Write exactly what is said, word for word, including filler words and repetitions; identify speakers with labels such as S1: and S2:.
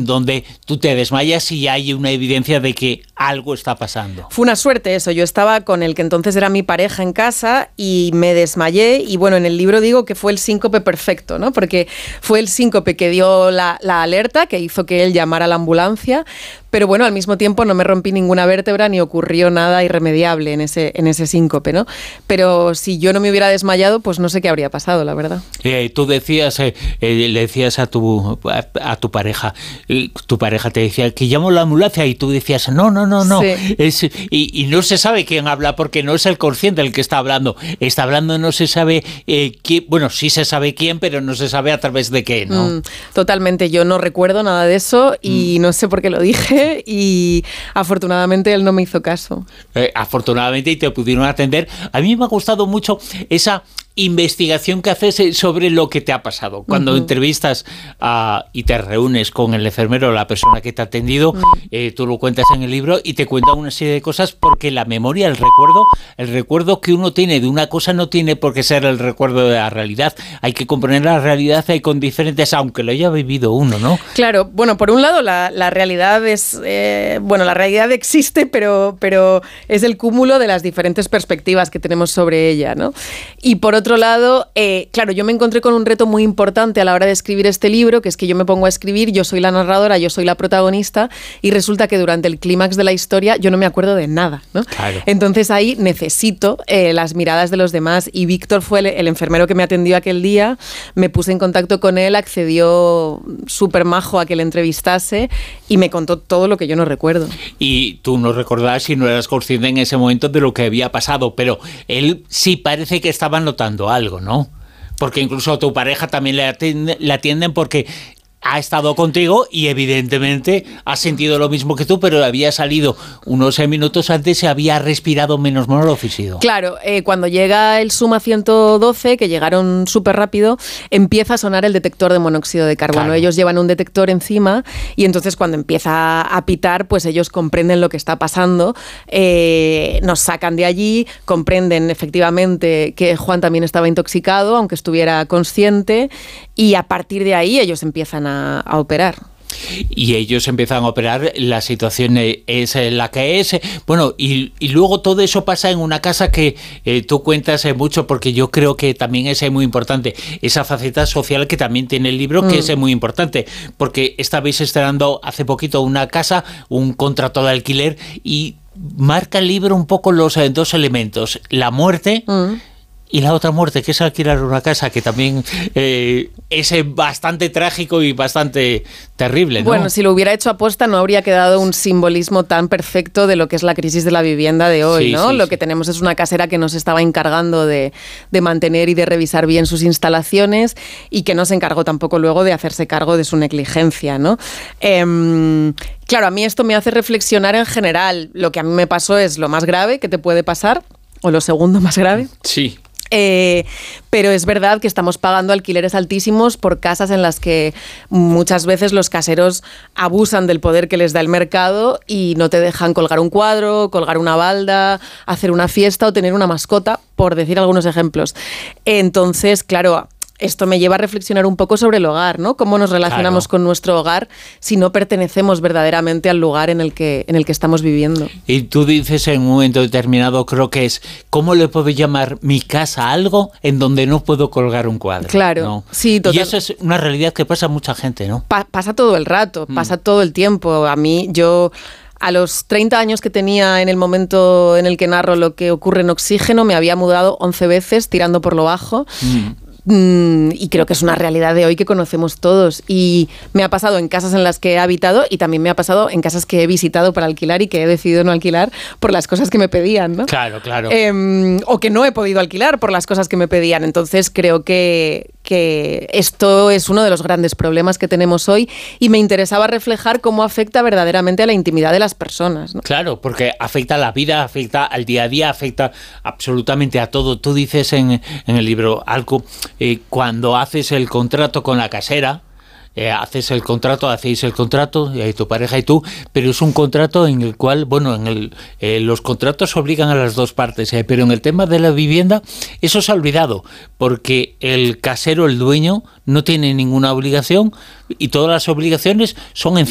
S1: en donde tú te desmayas y hay una evidencia de que algo está pasando.
S2: Fue una suerte eso, yo estaba con el que entonces era mi pareja en casa y me desmayé y bueno, en el libro digo que fue el síncope perfecto, ¿no? Porque fue el síncope que dio la, la alerta, que hizo que él llamara a la ambulancia, pero bueno, al mismo tiempo no me rompí ninguna vértebra ni ocurrió nada irremediable en ese, en ese síncope, ¿no? Pero si yo no me hubiera desmayado, pues no sé qué habría pasado, la verdad.
S1: Eh, tú decías, eh, eh, le decías a tu, a, a tu pareja, eh, tu pareja te decía que llamo a la ambulancia y tú decías, no, no, no, no.
S2: Sí.
S1: Es, y, y no se sabe quién habla porque no es el consciente el que está hablando. Está hablando, no se sabe eh, quién, bueno, sí se sabe quién, pero no se sabe a través de qué, ¿no?
S2: Mm, totalmente, yo no recuerdo nada de eso y mm. no sé por qué lo dije y afortunadamente él no me hizo caso.
S1: Eh, afortunadamente y te pudieron atender. A mí me ha gustado mucho esa investigación que haces sobre lo que te ha pasado. Cuando uh-huh. entrevistas uh, y te reúnes con el enfermero o la persona que te ha atendido, uh-huh. eh, tú lo cuentas en el libro y te cuenta una serie de cosas porque la memoria, el recuerdo, el recuerdo que uno tiene de una cosa no tiene por qué ser el recuerdo de la realidad. Hay que comprender la realidad hay con diferentes, aunque lo haya vivido uno, ¿no?
S2: Claro, bueno, por un lado la, la realidad es, eh, bueno, la realidad existe, pero, pero es el cúmulo de las diferentes perspectivas que tenemos sobre ella, ¿no? Y por otro lado, eh, claro, yo me encontré con un reto muy importante a la hora de escribir este libro, que es que yo me pongo a escribir, yo soy la narradora, yo soy la protagonista, y resulta que durante el clímax de la historia yo no me acuerdo de nada, ¿no?
S1: Claro.
S2: Entonces ahí necesito eh, las miradas de los demás, y Víctor fue el, el enfermero que me atendió aquel día, me puse en contacto con él, accedió súper majo a que le entrevistase y me contó todo lo que yo no recuerdo.
S1: Y tú no recordabas y no eras consciente en ese momento de lo que había pasado, pero él sí parece que estaba notando algo, ¿no? Porque incluso a tu pareja también le atienden, le atienden porque ha estado contigo y evidentemente ha sentido lo mismo que tú, pero había salido unos minutos antes y había respirado menos monóxido.
S2: Claro, eh, cuando llega el Suma ciento doce, que llegaron súper rápido, empieza a sonar el detector de monóxido de carbono. Claro. Ellos llevan un detector encima y entonces cuando empieza a pitar, pues ellos comprenden lo que está pasando, eh, nos sacan de allí, comprenden efectivamente que Juan también estaba intoxicado, aunque estuviera consciente, y a partir de ahí ellos empiezan a A, a operar.
S1: Y ellos empiezan a operar, la situación es la que es. Bueno, y, y luego todo eso pasa en una casa que eh, tú cuentas eh, mucho, porque yo creo que también es muy importante, esa faceta social que también tiene el libro, que mm. es muy importante, porque estabais estrenando hace poquito una casa, un contrato de alquiler, y marca el libro un poco los eh, dos elementos, la muerte... Mm. Y la otra muerte, que es alquilar una casa, que también eh, es bastante trágico y bastante terrible, ¿no?
S2: Bueno, si lo hubiera hecho aposta no habría quedado un simbolismo tan perfecto de lo que es la crisis de la vivienda de hoy, sí, ¿no? Sí, lo sí. que tenemos es una casera que no se estaba encargando de, de mantener y de revisar bien sus instalaciones y que no se encargó tampoco luego de hacerse cargo de su negligencia, ¿no? Eh, claro, a mí esto me hace reflexionar en general. Lo que a mí me pasó es lo más grave que te puede pasar, o lo segundo más grave.
S1: Sí.
S2: Eh, pero es verdad que estamos pagando alquileres altísimos por casas en las que muchas veces los caseros abusan del poder que les da el mercado y no te dejan colgar un cuadro, colgar una balda, hacer una fiesta o tener una mascota, por decir algunos ejemplos. Entonces, claro, esto me lleva a reflexionar un poco sobre el hogar, ¿no? Cómo nos relacionamos claro. con nuestro hogar si no pertenecemos verdaderamente al lugar en el que, en el que estamos viviendo.
S1: Y tú dices en un momento determinado, creo que es, ¿cómo le puedo llamar mi casa a algo en donde no puedo colgar un cuadro?
S2: Claro,
S1: ¿no?
S2: sí, total.
S1: Y eso es una realidad que pasa a mucha gente, ¿no?
S2: Pa- pasa todo el rato, mm. pasa todo el tiempo. A mí, yo... A los treinta años que tenía en el momento en el que narro lo que ocurre en Oxígeno, me había mudado once veces tirando por lo bajo. Mm. Mm, y creo que es una realidad de hoy que conocemos todos y me ha pasado en casas en las que he habitado y también me ha pasado en casas que he visitado para alquilar y que he decidido no alquilar por las cosas que me pedían, ¿no?
S1: Claro, claro.
S2: Eh, o que no he podido alquilar por las cosas que me pedían. Entonces creo que, que esto es uno de los grandes problemas que tenemos hoy y me interesaba reflejar cómo afecta verdaderamente a la intimidad de las personas, ¿no?
S1: Claro, porque afecta a la vida, afecta al día a día, afecta absolutamente a todo. Tú dices en, en el libro algo... Eh, cuando haces el contrato con la casera, eh, haces el contrato, hacéis el contrato, eh, tu pareja y tú, pero es un contrato en el cual, bueno, en el, eh, los contratos obligan a las dos partes, eh, pero en el tema de la vivienda eso se ha olvidado, porque el casero, el dueño, no tiene ninguna obligación y todas las obligaciones son en